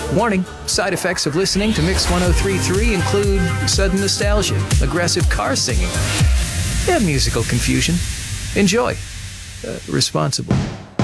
Warning, side effects of listening to Mix 1033 include sudden nostalgia, aggressive car singing, and musical confusion. Enjoy. Responsibly.